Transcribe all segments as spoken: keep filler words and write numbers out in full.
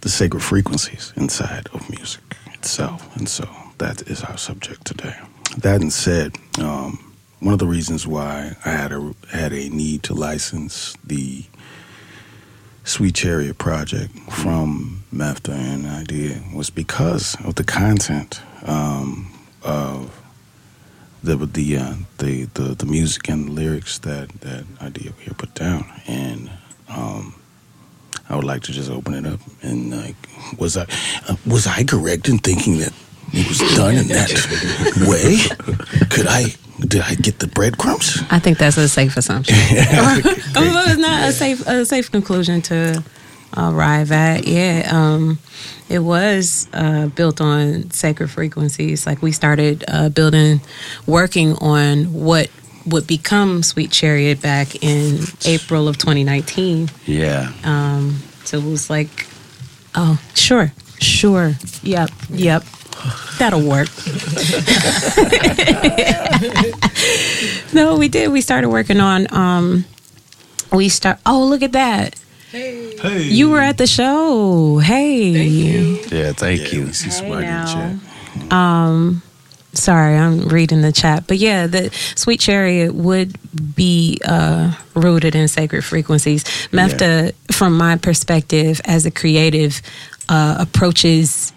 the sacred frequencies inside of music itself. And so that is our subject today. That being said, um, one of the reasons why I had a had a need to license the Sweet Chariot project from Mefta and Idea was because of the content um, of the the, uh, the the the music and the lyrics that that Idea here put down. And um, I would like to just open it up and like, was I uh, was I correct in thinking that it was done in that way? Could I? Did I get the breadcrumbs? I think that's a safe assumption. It's not a safe a safe conclusion to arrive at. Yeah, um, it was uh, built on sacred frequencies. Like we started uh, building, working on what would become Sweet Chariot back in April of twenty nineteen. Yeah. Um, so it was like, oh, sure, sure, yep, yep. That'll work. No, we did. We started working on. Um, we start. Oh, look at that! Hey, hey. You were at the show. Hey, thank you. Yeah, thank yeah, you. We see Hey somebody in the now. chat. Um, sorry, I'm reading the chat, but yeah, the Sweet Chariot would be uh, rooted in sacred frequencies. Mefta, yeah. From my perspective as a creative, uh, approaches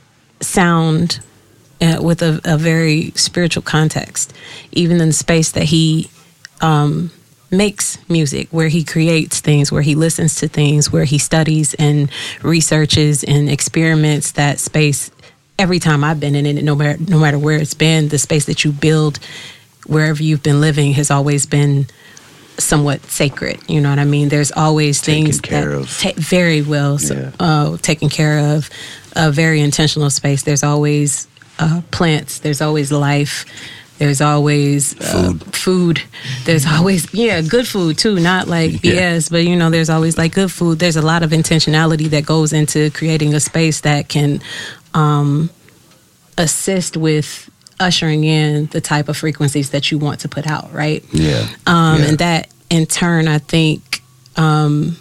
sound uh, with a, a very spiritual context, even in the space that he um, makes music, where he creates things, where he listens to things, where he studies and researches and experiments. That space, every time I've been in it, no matter no matter where it's been, the space that you build wherever you've been living has always been somewhat sacred. You know what I mean? There's always taken things care that of. Ta- very well so, Yeah. uh, taken care of. A very intentional space. There's always uh, plants. There's always life. There's always uh, food. Food. There's always yeah, good food too. Not like B S, yeah. But you know, there's always like good food. There's a lot of intentionality that goes into creating a space that can um, assist with ushering in the type of frequencies that you want to put out. Right. Yeah. Um, yeah. And that in turn, I think. Um,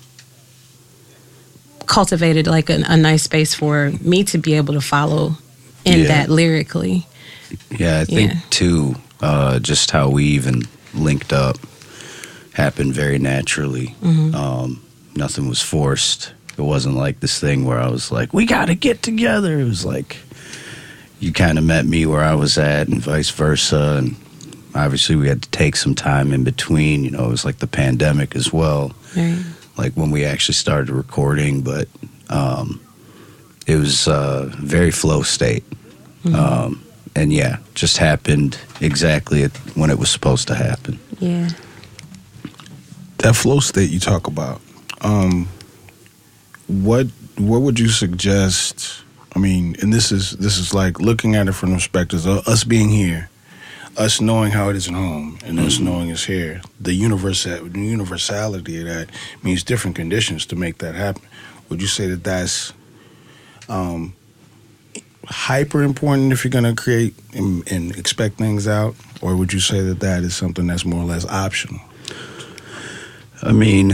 cultivated like a, a nice space for me to be able to follow in yeah. that lyrically. Yeah, I think yeah. too, uh, just how we even linked up happened very naturally. Mm-hmm. Um, nothing was forced. It wasn't like this thing where I was like, we got to get together. It was like you kind of met me where I was at and vice versa. And obviously we had to take some time in between. You know, it was like the pandemic as well. Right. Like when we actually started recording, but um, it was a very flow state. Mm-hmm. Um, and yeah, just happened exactly at, when it was supposed to happen. Yeah. That flow state you talk about, um, what what would you suggest? I mean, and this is this is like looking at it from the perspective of us being here, us knowing how it is at home, and us knowing it's here. The universe, the universality of that means different conditions to make that happen. Would you say that that's um, hyper important if you're going to create and, and expect things out, or would you say that that is something that's more or less optional? I mean,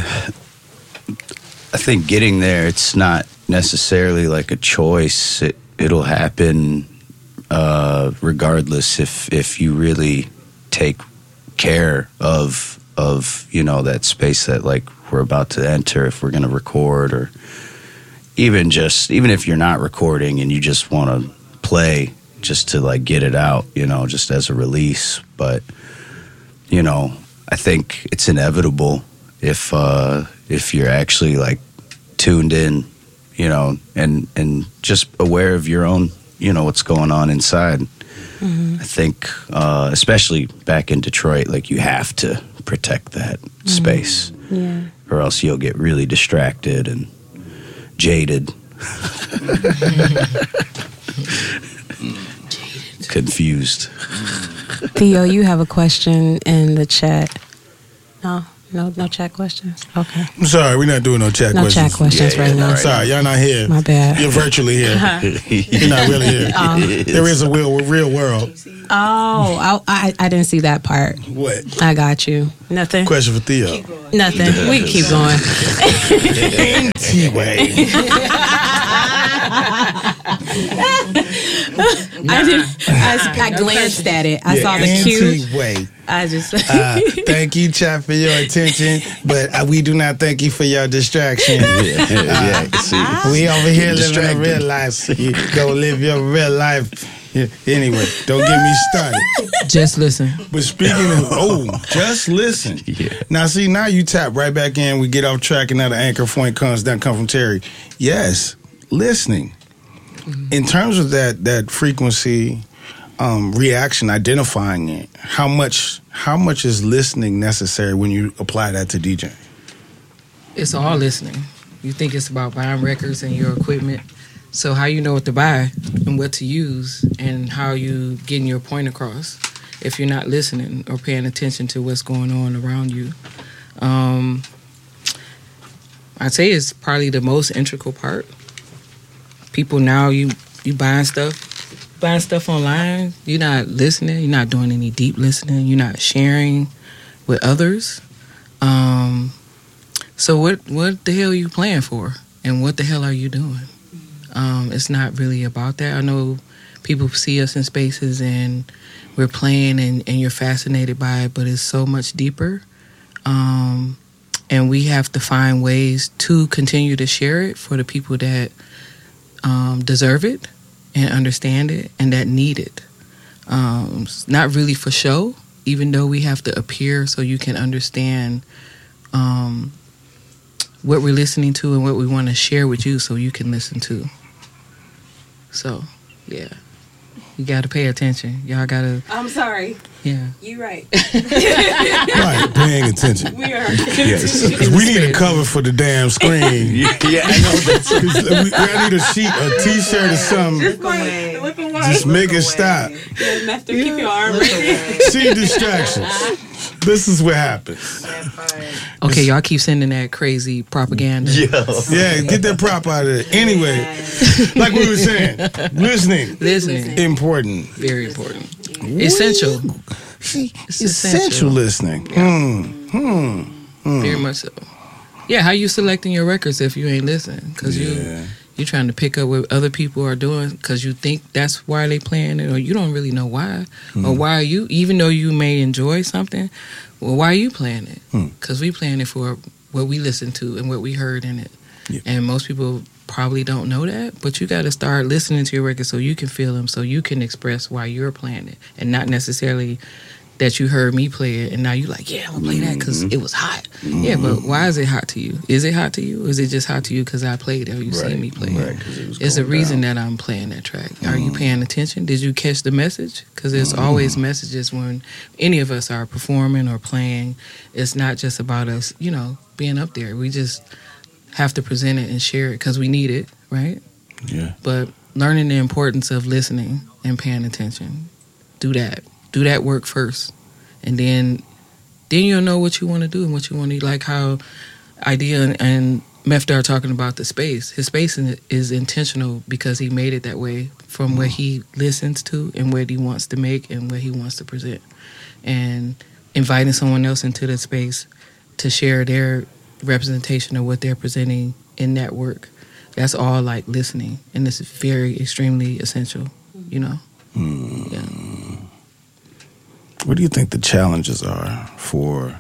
I think getting there, it's not necessarily like a choice. It, it'll happen uh, regardless if if you really take care of of you know that space that like we're about to enter. If we're going to record, or even just even if you're not recording and you just want to play, just to like get it out, you know, just as a release. But you know, I think it's inevitable if uh, if you're actually like tuned in, you know, and and just aware of your own, you know, what's going on inside. Mm-hmm. I think, uh, especially back in Detroit, like you have to protect that mm-hmm. space, yeah. or else you'll get really distracted and jaded, confused. Theo, you have a question in the chat. No, no, no chat questions. Okay. I'm sorry, we're not doing no chat no questions. No chat questions yeah, right yeah, now. I'm sorry, y'all not here. My bad. You're virtually here. You're not really here. Um, there is a real, real world. Oh, I, I, I didn't see that part. What? I got you. Nothing. Question for Theo. Nothing. We can keep going. Anyway. I did. I, I glanced at it. I yeah, saw the cue. Wait. I just. uh, thank you, chat, for your attention, but uh, we do not thank you for your distraction. Yeah, yeah, yeah. Uh, See, we over here living distracted. a real life. You go live your real life. Yeah, anyway, don't get me started. Just listen. But speaking of, oh, just listen. Yeah. Now, see, now you tap right back in. We get off track, and now the anchor point comes down, come from Terry. Yes, listening. Mm-hmm. In terms of that that frequency, um, reaction, identifying it, how much how much is listening necessary when you apply that to DJing? It's all listening. You think it's about buying records and your equipment. So how you know what to buy and what to use and how you getting your point across if you're not listening or paying attention to what's going on around you. Um, I'd say it's probably the most integral part. People now, you, you buying stuff, buying stuff online, you're not listening, you're not doing any deep listening, you're not sharing with others. Um, so what, what the hell are you playing for? And what the hell are you doing? Um, it's not really about that. I know people see us in spaces and we're playing and, and you're fascinated by it, but it's so much deeper. Um, and we have to find ways to continue to share it for the people that um, deserve it and understand it and that need it. Um, it's not really for show, even though we have to appear so you can understand um, what we're listening to and what we want to share with you so you can listen to. So, yeah. You got to pay attention. Y'all got to... I'm sorry. Yeah. You right. Right, paying attention. We are. Yes. Because we need a cover for the damn screen. yeah, yeah, I know that's 'Cause we, I need a sheet, a T-shirt or something. Look away. Look away. Just make it stop. Yeah, Master, keep your arm right there. See distractions. This is what happens. Okay, y'all keep sending that crazy propaganda. Yo. Yeah, get that prop out of there. Anyway, like we were saying, listening, Listening. important. Very important. Essential. See, It's essential, essential. listening. Hmm. Hmm. Hmm. Very much so. Yeah, how you selecting your records if you ain't listening? Because Yeah. you you trying to pick up what other people are doing because you think that's why they playing it, or you don't really know why, Hmm. or why are you, even though you may enjoy something, well, why are you playing it? Hmm. Because we playing it for what we listened to and what we heard in it. Yeah. And most people probably don't know that, but you got to start listening to your records so you can feel them, so you can express why you're playing it, and not necessarily that you heard me play it and now you like, yeah, I'm gonna play that because it was hot. Mm-hmm. Yeah, but why is it hot to you? Is it hot to you, or is it just hot to you because I played it or you Right, seen me play right, it? 'cause it was It's a going reason down. that I'm playing that track. Are you paying attention? Did you catch the message? Because there's always messages when any of us are performing or playing. It's not just about us, you know, being up there. We just have to present it and share it because we need it, right? Yeah. But learning the importance of listening and paying attention. Do that. Do that work first. And then then you'll know what you want to do and what you want to, like how Idea and, and Mefta are talking about the space. His space in- is intentional because he made it that way from what he listens to and what he wants to make and what he wants to present. And inviting someone else into the space to share their representation of what they're presenting in that work. That's all like listening. And it's very, extremely essential, you know? Hmm. Yeah. What do you think the challenges are for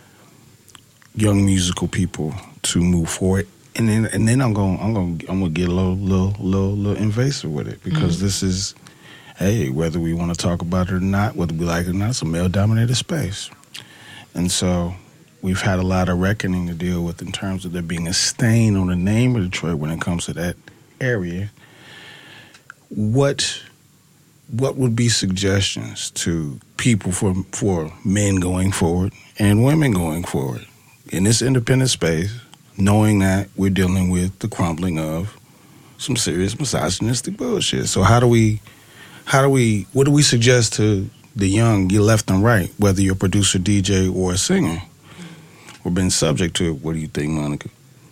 young musical people to move forward? And then, and then I'm going, I'm going, I'm going to get a little, little, little, little invasive with it because Mm-hmm. this is, hey, whether we want to talk about it or not, whether we like it or not, it's a male-dominated space, and so we've had a lot of reckoning to deal with in terms of there being a stain on the name of Detroit when it comes to that area. What? What would be suggestions to people for for men going forward and women going forward in this independent space, knowing that we're dealing with the crumbling of some serious misogynistic bullshit? So how do we, how do we, what do we suggest to the young, you left and right, whether you're a producer, D J, or a singer, or been subject to it? What do you think, Monica?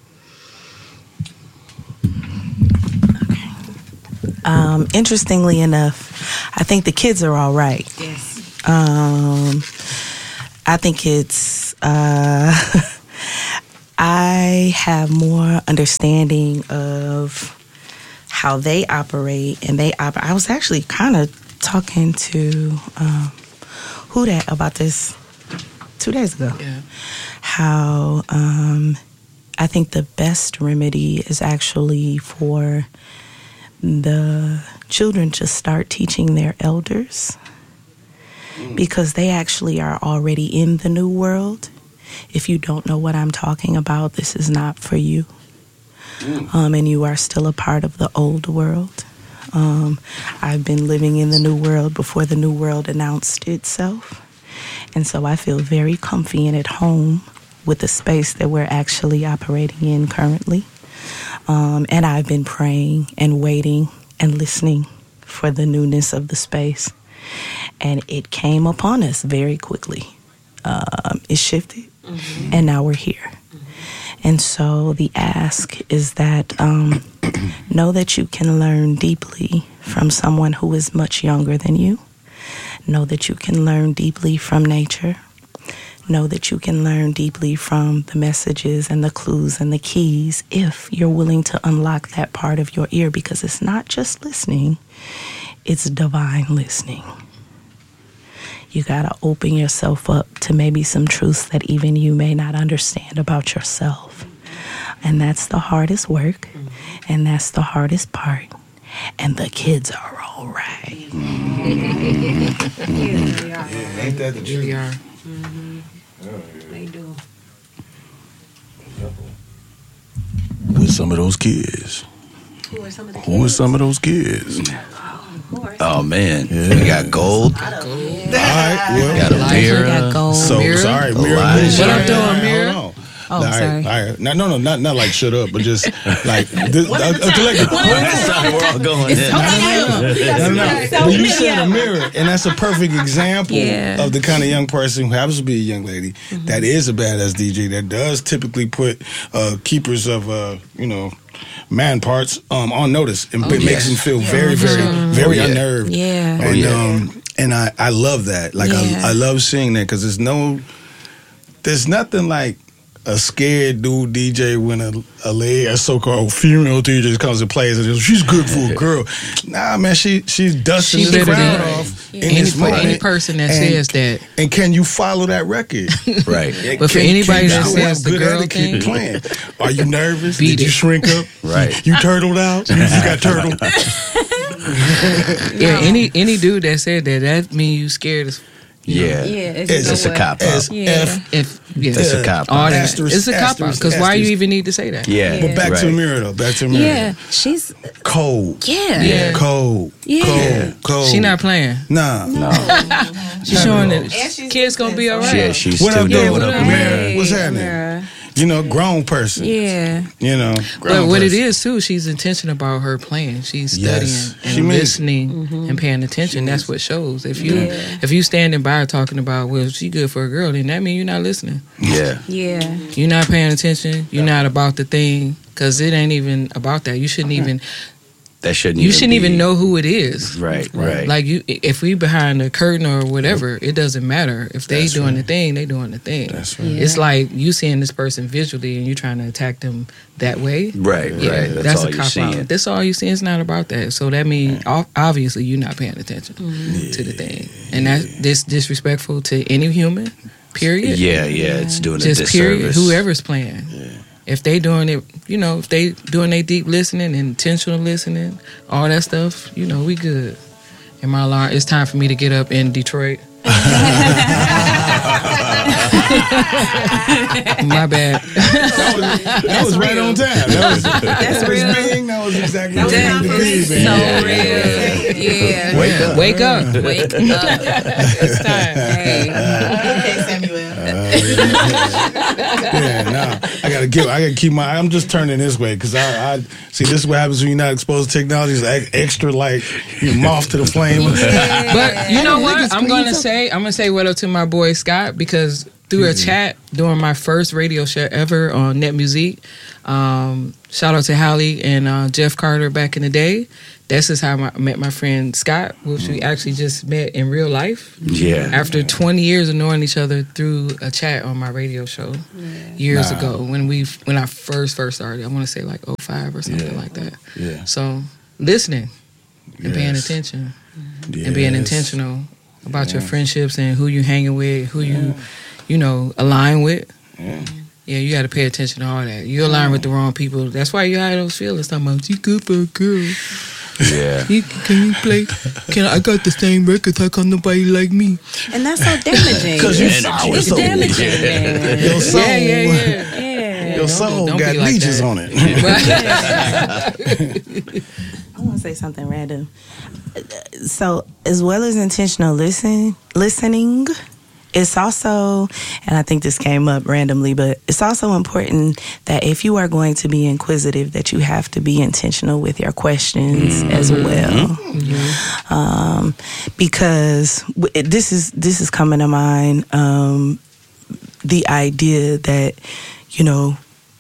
Um, interestingly enough, I think the kids are all right. Yes. Um, I think it's, uh, I have more understanding of how they operate, and they op- I was actually kind of talking to um, who that about this two days ago. Yeah. How um, I think the best remedy is actually for the children to start teaching their elders, because they actually are already in the new world. If you don't know what I'm talking about, this is not for you. Um, and you are still a part of the old world. Um, I've been living in the new world before the new world announced itself. And so I feel very comfy and at home with the space that we're actually operating in currently. Um, and I've been praying and waiting and listening for the newness of the space. And it came upon us very quickly. Um, it shifted, mm-hmm. and now we're here. Mm-hmm. And so the ask is that um, know that you can learn deeply from someone who is much younger than you. Know that you can learn deeply from nature. Know that you can learn deeply from the messages and the clues and the keys if you're willing to unlock that part of your ear, because it's not just listening, it's divine listening. You got to open yourself up to maybe some truths that even you may not understand about yourself. And that's the hardest work, and that's the hardest part. And the kids are all right. Mm-hmm. Yeah, they are. Yeah, ain't that the truth? They are. Mm-hmm. They do. Who are some of those kids? Who are some of the kids? Who are some of those kids? Oh man, Yeah. we got gold. All right, well, We got Elijah got Amira. gold. so Mira? sorry, Mira. Elijah. What I'm doing, Hold Mira? on. Oh, all right, sorry. all right. No, no, no, not not like shut up, but just like this, a, a collective. We're all going in. No, no, no. But you said a mirror, and that's a perfect example Yeah. of the kind of young person who happens to be a young lady Mm-hmm. that is a badass D J that does typically put uh, keepers of uh, you know man parts um, on notice and Oh, makes yes. them feel very, very, very Oh, yeah. unnerved. Yeah. And Oh, yeah. um, and I I love that. Like Yeah. I I love seeing that because there's no there's nothing like a scared dude D J when a, a lady, a so-called female D J comes and plays and says, she's good for a girl. Nah, man, she she's dusting She the better crowd than off Yeah. in Any, this moment. any person that And- says that. And can you follow that record? Right. But for Can- anybody can that you says have the good girl etiquette thing, playing? Are you nervous? Beat Did you it. shrink up? Right. You turtled out? You, you got turtled? yeah, any any dude that said that, that means you scared as Yeah. Yeah, it's, It's- It's a cop out. As Yeah. F. if yeah, It's a cop all out. that. Asterisk, It's a cop out. asterisk, Because why you asterisk. even need to say that? Yeah. But back right. to Amira, though. Back to Amira. Yeah, she's Cold. yeah. Yeah. Cold. Yeah. Cold. Cold. She not playing. Nah. No. She's showing that And she's kids gonna be all right. Yeah, she's What still up, doing though? what up, up, Amira. What's happening? Amira. You know, grown person. Yeah. You know, But grown what it person. is too, she's intentional about her playing. She's studying Yes. and She means- listening and paying attention. That's what shows. If you Yeah. if you standing by talking about, well, she good for a girl, then that means you're not listening. Yeah. Yeah. You're not paying attention. You're not about the thing because it ain't even about that. You shouldn't even That shouldn't. you shouldn't be- even know who it is. Right. Right. Like you, if we behind the curtain or whatever, it doesn't matter. If they That's doing right. the thing, they doing the thing. That's right. Yeah. It's like you seeing this person visually and you trying to attack them that way. Right. Yeah, Right. That's, that's, all a you're cop seeing. out. That's all you see. It's not about that. So that means ob- obviously you're not paying attention to the thing, and that this disrespectful to any human. Period. Yeah. Yeah. It's doing a Just period. disservice. Whoever's playing. If they doing it, you know, if they doing their deep listening, intentional listening, all that stuff, you know, we good. And my alarm, it's time for me to get up in Detroit. My bad. That was right on time. That was, that was real. bing. That was exactly That what was it needed to be, so man. real. Yeah. Wake up. Wake up. Wake up. It's time. Hey. Okay, Samuel. Yeah, no, I gotta give. I gotta keep my. I'm just turning this way because I, I see. This is what happens when you're not exposed to technology. It's like extra, like you moth to the flame. But you know Niggas what? I'm clean gonna up. say I'm gonna say what up to my boy Scott because through a chat during my first radio show ever on Net Music, um, shout out to Hallie and uh, Jeff Carter back in the day. This is how I met my friend Scott, which we actually just met in real life. Yeah. After twenty years of knowing each other through a chat on my radio show years Nah. ago when we when I first first started. I want to say like oh five or something Yeah. like that. Yeah. So listening and paying Yes. attention Yes. and being intentional about your Yeah. friendships and who you hanging with, who you, you know, align with. Yeah. Yeah, you got to pay attention to all that. You align with the wrong people. That's why you have those feelings. Talking about, you good for a girl. Yeah. You, can you play? Can I, I got the same records. How come nobody like me? And that's so damaging. Because you Energy. sour It's soul. damaging, man. Your soul, Yeah, yeah, yeah. Yeah. your Don't soul be- don't got be like leeches that. on it. I want to say something random. So, as well as intentional listen, listening, it's also, and I think this came up randomly, but it's also important that if you are going to be inquisitive, that you have to be intentional with your questions mm-hmm. as well. Mm-hmm. Um, because w- this is this is coming to mind. Um, the idea that, you know,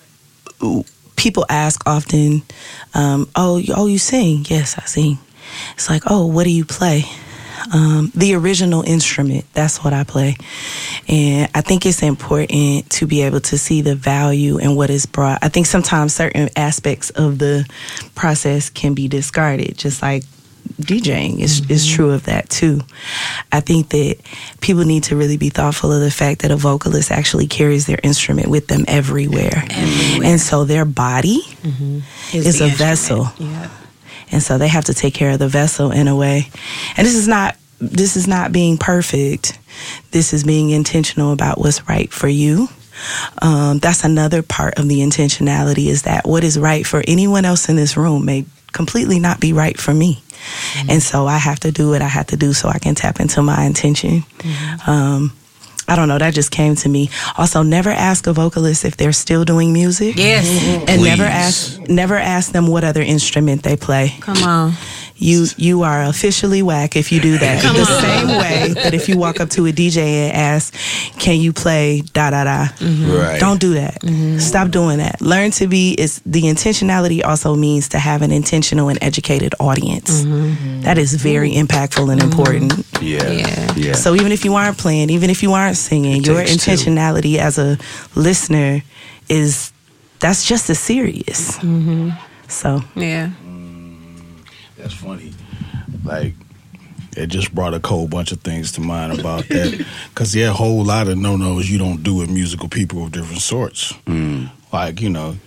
people ask often, um, oh, you- oh, you sing? Yes, I sing. It's like, oh, what do you play? Um, the original instrument, that's what I play. And I think it's important to be able to see the value in what is brought. I think sometimes certain aspects of the process can be discarded, just like DJing is, mm-hmm. is true of that too. I think that people need to really be thoughtful of the fact that a vocalist actually carries their instrument with them everywhere. everywhere. And so their body mm-hmm. is, is a instrument. Vessel. Yeah. And so they have to take care of the vessel in a way. And this is not this is not being perfect. This is being intentional about what's right for you. Um, that's another part of the intentionality, is that what is right for anyone else in this room may completely not be right for me. Mm-hmm. And so I have to do what I have to do so I can tap into my intention. Mm-hmm. Um, I don't know, that just came to me. Also, never ask a vocalist if they're still doing music. Yes. And Please. never ask never ask them what other instrument they play. Come on. You you are officially whack if you do that. Come the on. same way that if you walk up to a D J and ask, can you play da da da? Mm-hmm. Right. Don't do that. Mm-hmm. Stop doing that. Learn to be, is the intentionality also means to have an intentional and educated audience. Mm-hmm. That is very impactful and important. Yeah. Yeah. Yeah. So even if you aren't playing, even if you aren't singing, It your takes two. intentionality as a listener is, that's just as serious. Mm-hmm. So Yeah. That's funny. Like, it just brought a whole bunch of things to mind about that. Because there are a whole lot of no-nos you don't do with musical people of different sorts. Mm. Like, you know,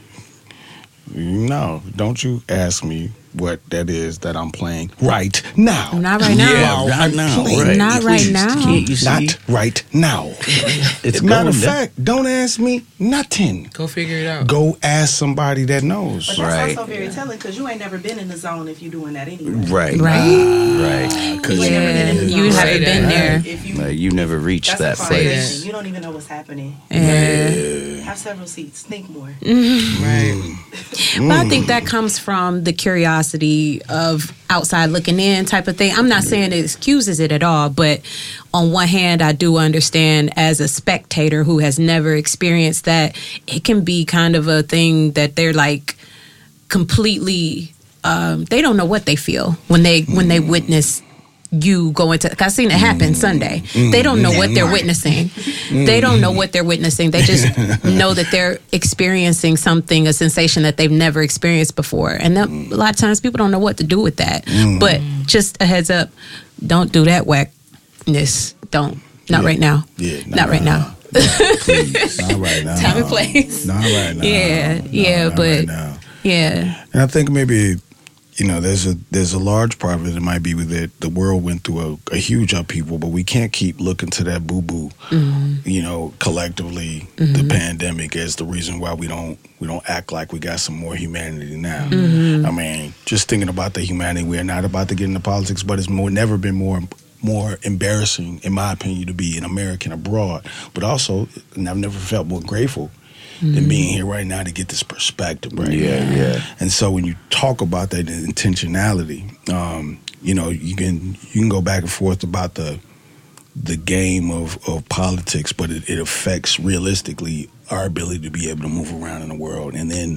no, don't you ask me what that is that I'm playing right now. Not right now. Yeah, While right I'm now. playing Right. Not it. right Please, now. Can't you see? Not right now. It's Matter of going down. fact, don't ask me nothing. Go figure it out. Go ask somebody that knows. But that's Right. also very telling, because you ain't never been in the zone if you're doing that anyway. Right. Right. Right. Cause You ain't never been in the You zone. haven't Say been that. there. If you, Like, you never reached that's that a place. conversation. You don't even know what's happening. Yeah. Have several seats. Think more. Right. But I think that comes from the curiosity of outside looking in type of thing. I'm not saying it excuses it at all, but on one hand, I do understand as a spectator who has never experienced that, it can be kind of a thing that they're like completely, um, they don't know what they feel when they when they witness you go into, cause I've seen it happen Sunday. They don't know what they're witnessing. They don't know what they're witnessing. They just know that they're experiencing something, a sensation that they've never experienced before. And that, a lot of times people don't know what to do with that. But just a heads up, don't do that whackness. Don't. Not Yeah. right now. Yeah, Not, right now. Please. Not right now. Time and place. Not right now. Yeah, No, yeah, not but right now. yeah. And I think maybe, you know, there's a there's a large part of it that might be with it. The world went through a, a huge upheaval, but we can't keep looking to that boo boo. Mm-hmm. You know, collectively, Mm-hmm. the pandemic is the reason why we don't we don't act like we got some more humanity now. Mm-hmm. I mean, just thinking about the humanity, we're not about to get into politics, but it's more never been more more embarrassing, in my opinion, to be an American abroad. But also, and I've never felt more grateful than being here right now to get this perspective right Yeah, now. yeah. And so when you talk about that intentionality, um, you know, you can you can go back and forth about the the game of, of politics, but it, it affects realistically our ability to be able to move around in the world. And then,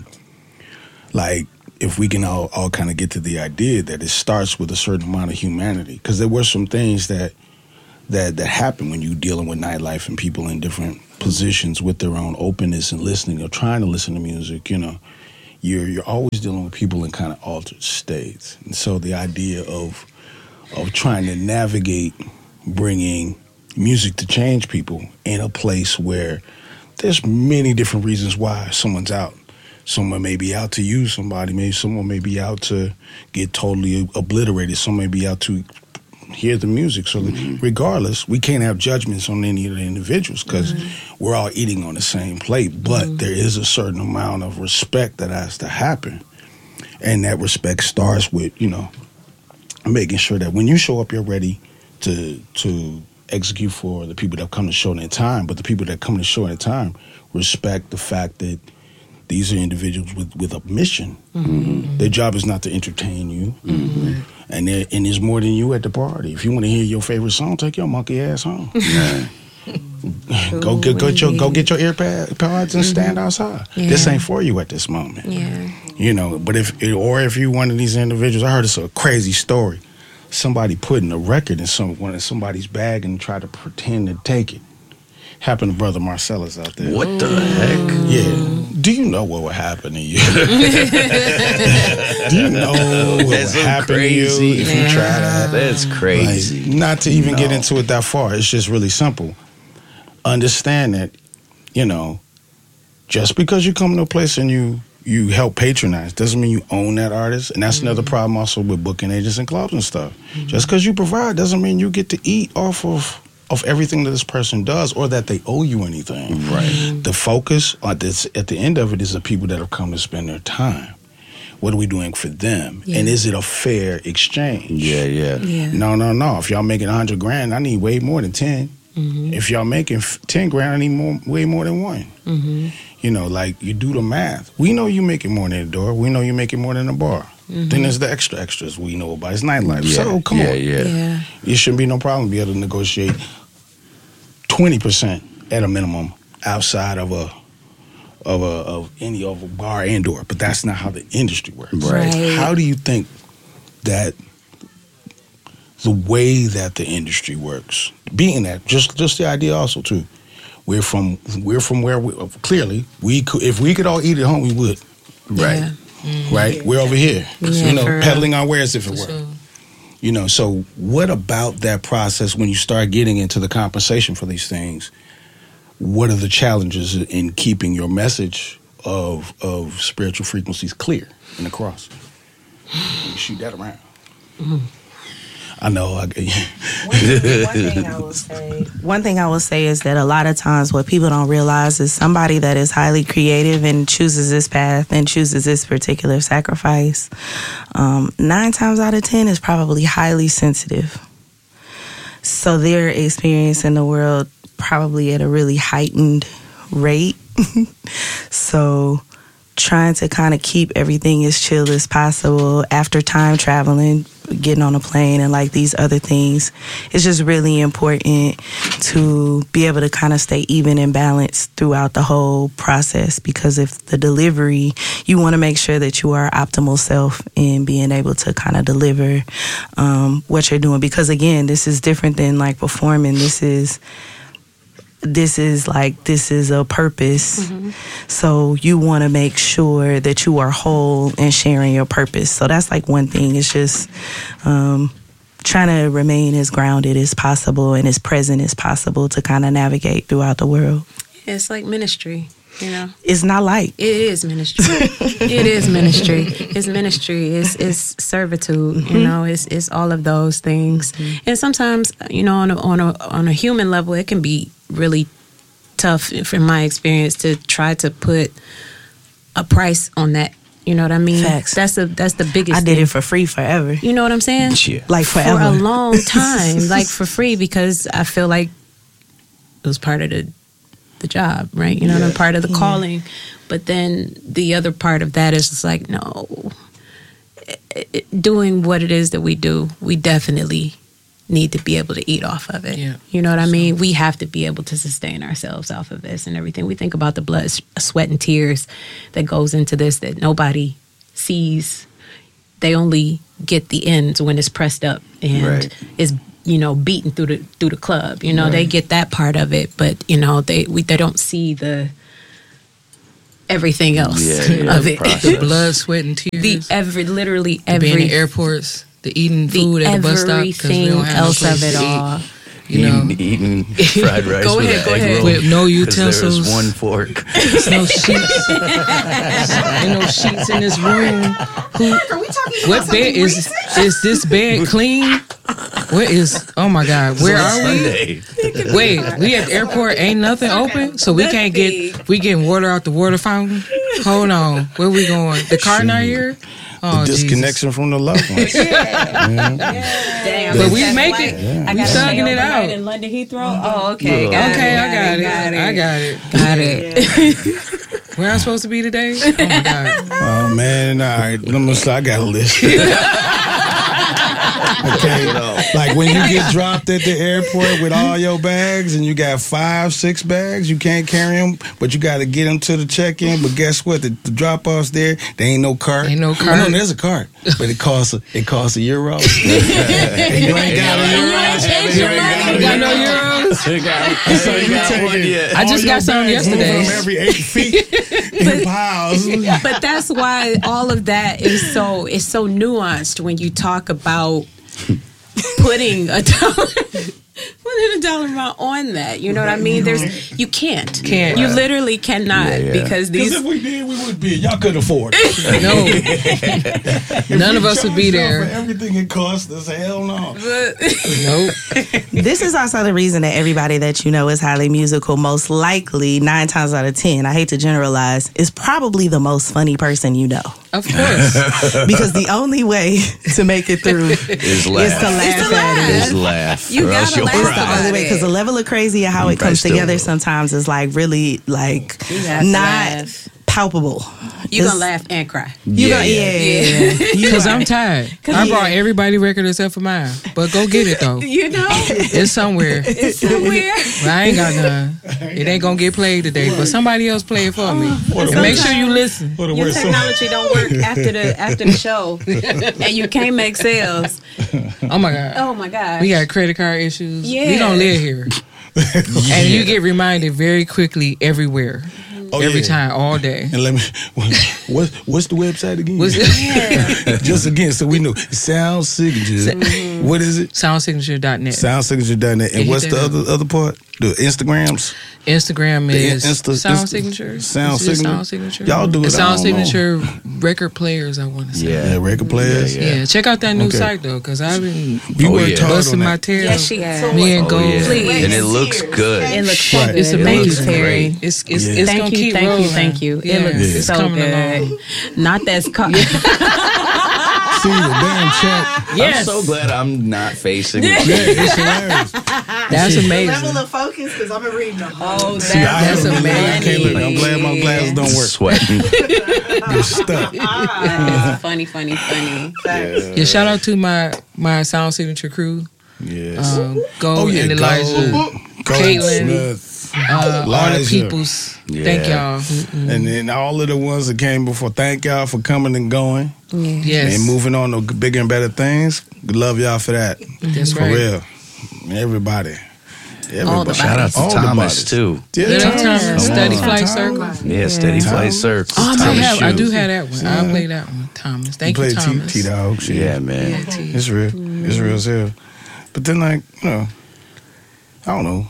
like, if we can all, all kind of get to the idea that it starts with a certain amount of humanity, because there were some things that that that happen when you're dealing with nightlife and people in different positions with their own openness and listening or trying to listen to music, you know. you're you're always dealing with people in kind of altered states, and so the idea of of trying to navigate bringing music to change people in a place where there's many different reasons why someone's out. Someone may be out to use somebody. Maybe someone may be out to get totally obliterated. Someone may be out to hear the music. So mm-hmm. regardless, we can't have judgments on any of the individuals because mm-hmm. we're all eating on the same plate. But mm-hmm. there is a certain amount of respect that has to happen. And that respect starts with, you know, making sure that when you show up, you're ready to to execute for the people that come to show in their time. But the people that come to show in their time respect the fact that these are individuals with, with a mission. Mm-hmm. Their job is not to entertain you. Mm-hmm. And there, and there's more than you at the party. If you want to hear your favorite song, take your monkey ass home. Yeah. go get go, your go get your earpads and mm-hmm. stand outside. Yeah. This ain't for you at this moment. Yeah. You know, but if or if you one of these individuals, I heard it's a crazy story. Somebody putting a record in some one of somebody's bag and tried to pretend to take it. Happened to Brother Marcellus out there. What the heck? Yeah. Do you know what would happen to you? Do you know what That's would so happen crazy. to you if yeah. you try that? That's crazy. Like, not to even no. get into it that far. It's just really simple. Understand that, you know, just because you come to a place and you you help patronize doesn't mean you own that artist. And that's mm-hmm. another problem also with booking agents and clubs and stuff. Mm-hmm. Just because you provide doesn't mean you get to eat off of of everything that this person does or that they owe you anything. Right. The focus at this at the end of it is the people that have come to spend their time. What are we doing for them? Yeah. And is it a fair exchange? Yeah, yeah. yeah. No, no, no. If y'all making a hundred grand, I need way more than ten. Mm-hmm. If y'all making ten grand, I need more, way more than one. Mm-hmm. You know, like you do the math. We know you making more than a door. We know you making more than a bar. Mm-hmm. Then there's the extra extras we know about. It's nightlife. Yeah, so come yeah, on. Yeah, yeah. It shouldn't be no problem to be able to negotiate twenty percent at a minimum outside of a of a of any of a bar and door. But that's not how the industry works. Right. How do you think that the way that the industry works, being that just just the idea also too, we're from we're from where we clearly we could if we could all eat at home we would. Right. Yeah. Mm-hmm. Right? We're over here. Yeah, you know, peddling real. our wares if it For were. sure. You know, so what about that process when you start getting into the compensation for these things? What are the challenges in keeping your message of of spiritual frequencies clear and across? You shoot that around. Mm-hmm. I know. I, one, one thing I will say. One thing I will say is that a lot of times what people don't realize is somebody that is highly creative and chooses this path and chooses this particular sacrifice. Um, nine times out of ten is probably highly sensitive. So they're experiencing the world probably at a really heightened rate. So trying to kind of keep everything as chill as possible after time traveling, getting on a plane and like these other things. It's just really important to be able to kind of stay even and balanced throughout the whole process, because if the delivery, you want to make sure that you are optimal self in being able to kind of deliver um, what you're doing. Because again, this is different than like performing. This is This is like, this is a purpose. Mm-hmm. So you want to make sure that you are whole and sharing your purpose. So that's like one thing. It's just um, trying to remain as grounded as possible and as present as possible to kind of navigate throughout the world. It's like ministry, you know? It's not like. It is ministry. It is ministry. It's ministry. It's, it's servitude, mm-hmm. you know? It's it's all of those things. Mm-hmm. And sometimes, you know, on a, on a, on a human level, it can be really tough, from my experience, to try to put a price on that. You know what I mean? Facts. That's the that's the biggest I did thing. it for free forever. You know what I'm saying? Yeah. Like forever. For a long time. Like for free, because I feel like it was part of the the job, right? You know, yeah. part of the yeah. calling. But then the other part of that is just like, no, it, it, doing what it is that we do, we definitely need to be able to eat off of it. Yeah. You know what I mean? We have to be able to sustain ourselves off of this and everything. We think about the blood, sweat, and tears that goes into this that nobody sees. They only get the ends when it's pressed up and right. is, you know, beaten through the through the club. You know, right. they get that part of it, but you know, they we they don't see the everything else Yeah, yeah, of it. process. The blood, sweat, and tears. The every, literally the being every, in airports, the eating the food at the bus stop because we everything don't have else no of place it to all. eat. You know, eating, eating fried rice Go with ahead, an go egg ahead. roll. With no 'Cause there was utensils. one fork. there's no sheets. Ain't no sheets in this room. Who? Are we talking What about bed something is? recent? Is this bed clean? What is? Oh my God! Where are we? Sunday. Wait, we at the airport. Ain't nothing open, so we can't get. We getting water out the water fountain. Hold on, where we going? The car not here. Oh, the Jesus. disconnection from the loved ones. Damn, But we that's make why it. I We gotta thugging stay it overnight out. in London Heathrow. Oh, okay. Got Okay, it, I got it. got it. I got it. Got it. Where I'm supposed to be today? Oh my God! Oh man, all right. Let me I got a list. Okay, like when you get dropped at the airport with all your bags and you got five, six bags, you can't carry them, but you got to get them to the check-in. But guess what? The, the drop-offs there, there ain't no cart. Ain't no Oh, cart. no, there's a cart, but it costs a, it costs a euro. And you ain't got a euro. change your money. You got no euros? So you take I just got some yesterday. From every eight feet in piles. But that's why all of that is so it's so nuanced when you talk about putting a dollar putting a dollar amount on that. You know what I mean? There's you can't. Can't. You literally cannot Yeah, yeah. because Because these if we did, we would be. Y'all could afford it. No, none of us would be Charge y'all for there. everything it costs us. Hell no. Nope. This is also the reason that everybody that you know is highly musical, most likely, nine times out of ten, I hate to generalize, is probably the most funny person you know. Of course. Because the only way to make it through Is is laugh. to laugh at it. Is laugh. You or else gotta you'll laugh It's cry. the only way because the level of crazy and how You it comes probably together still will. sometimes is like really like You have to not laugh. palpable. You're It's- gonna laugh and cry. You Yeah, gonna, yeah. yeah, yeah, yeah. You Because I'm right. tired. I brought everybody record except for mine. But go get it though. You know? It's somewhere. It's somewhere. But I ain't got none. It ain't gonna get played today. But somebody else play it for me. What a And make waste. sure you listen. What a Your waste. technology don't work after the after the show. And you can't make sales. Oh my God. Oh my god. We got credit card issues. Yeah. We don't live here. And you get reminded very quickly everywhere. Oh, Every yeah. time, all day. And let me. What, what's the website again? What's it? Just again, so we know. Sound Signature. What is it? sound signature dot net. Sound Signature dot net. And Yeah, what's hit the that other other part? The Instagrams. Instagram The is Insta- Sound Insta- Signature. Sound It's just Signature? Sound Signature. Y'all do And it, I Sound don't know. Signature record players, I want to say. Yeah. Yeah, record players. Yeah, Yeah, check out that new Okay. site though, because I've been You Oh, worked yeah. hard busting on my that. tail. Yes, she has. Me and Oh, Gold. yeah. Please. And it looks good. It looks Right. so good. It's Thank you, amazing. Terry. It's it's, Yeah. it's Thank gonna you, keep thank rolling. you, thank you. Yeah, It looks it's so coming good. along. Not that's co- See the damn chat. Yes, I'm so glad I'm not facing Yeah, it's hilarious. that's amazing. Level of focus because I've been reading them. Oh, See, I That's haven't been- I can't look. I'm amazing. glad my glasses don't work. Sweating. They're stuck. that is funny, funny, funny. Yeah, shout out to my my Sound Signature crew. Yes. Um, Gold Oh, yeah, and Elijah, Gold. Caitlin. Smith. uh, all the Elijah. peoples. Thank Yeah. y'all. And then all of the ones that came before, thank y'all for coming and going Yes, and moving on to bigger and better things. Love y'all for that. that's For right. real. Everybody. Everybody. Shout out to All the Thomas, bodies. too. Yeah, Little Thomas. Thomas, Come Steady on. Flight Thomas. Circle. Yeah, Steady Thomas. Flight Circle. Oh, I, Thomas have, I do Shoes. have that one. I'll play that one. Thomas. Thank you, Play Thomas. T Dog. Shit. Yeah, man. Yeah, T. It's real. It's real as hell. But then, like, you know, I don't know.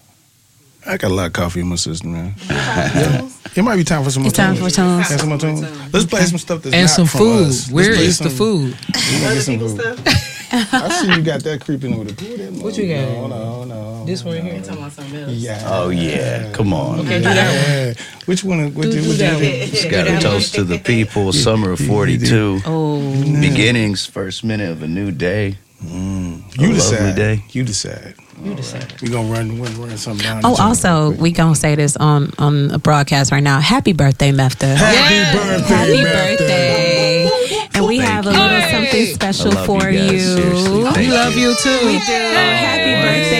I got a lot of coffee in my system, man. It might be time for some more It's time tunes. for tunes. Yeah, some more tunes. Let's play some stuff that's And not some from food. us. Let's Where play is the some- food? We gonna Other get some people's food. stuff. I see you got that creeping over the pool. What you got? No, no, no. This one here. Talking about something else. Yeah. Oh, yeah. Come on. Okay, do that one. Yeah. Which one? Which, Do- do which that one? one. Just got a toast to the people. Summer of forty-two. Oh, Beginnings, first minute of a new day. You A lovely decide. day. You decide. You decide. We gonna run, run, run something down. oh. the channel Also, real quick. we gonna say this on on a broadcast right now. Happy birthday, Mefta. Happy birthday, Happy Mefta. birthday! And we Thank have a you. little Hey! something I special love for you. Guys. you. Seriously, thank We love you too. We do. Happy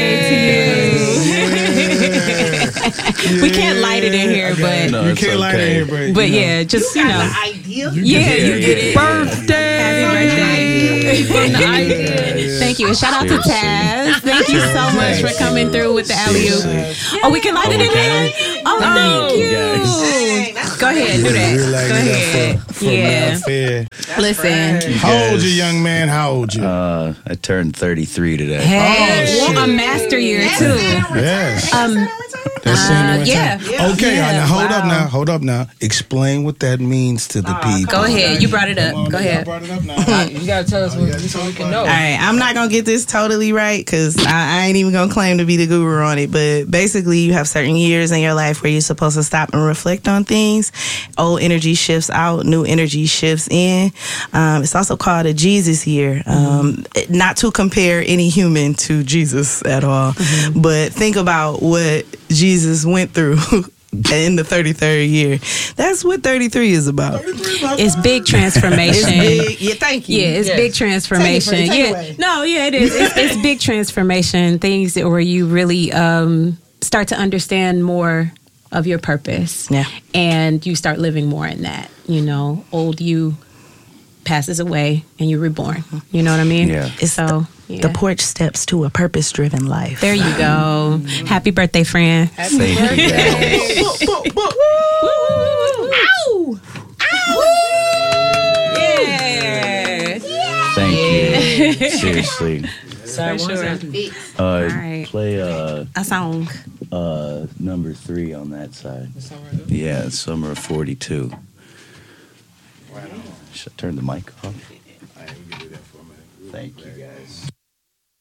birthday to you. We can't light it in here, but No, You it's can't lie in okay. here, but but you know. yeah, just you know, Idea. yeah, you get it. Birthday. Happy birthday. From the idea. Thank Thank you. And shout out to Seriously. Taz. Thank you so much for coming through with the alley oop. Seriously. Oh, we can light Oh, it we in can? there? Oh, thank you. Guys. Go ahead, do that. We're lighting Go it ahead. up for, for Yeah. Mount Fair. Listen. How old you, young man? How old you? Uh, I turned thirty-three today. Hey, Oh, well, a shit. master year too. Yes. Um, That's uh, Sandra yeah. Montana. Okay, Yeah, now hold up wow. now. Hold up now. Explain what that means to the people. Go ahead. You brought it up. Come on, Go I ahead. brought it up now. You gotta tell us what, so we can know. All right, I'm not gonna get this totally right because I, I ain't even gonna claim to be the guru on it. But basically, you have certain years in your life where you're supposed to stop and reflect on things. Old energy shifts out, new energy shifts in. Um, it's also called a Jesus year. Um, not to compare any human to Jesus at all, but think about what Jesus went through. In the thirty-third year, that's what thirty-three is about. It's big transformation. It's big. Yeah, thank you. Yeah, it's Yes. big transformation. Take it, take it yeah, away. no, yeah, it is. It's, it's big transformation. Things that where you really um, start to understand more of your purpose. Yeah. and you start living more in that. You know, old you passes away and you're reborn. You know what I mean? Yeah. It's So yeah. The porch steps to a purpose-driven life. There you go. Happy birthday, friend. Thank you guys. Ow! Yeah. Thank you. Seriously. Side one, sure. side two. Uh, right. Play uh, A song. uh, number three on that side. That's all right. Yeah, Summer of forty-two. Should I turn the mic off? Thank you guys.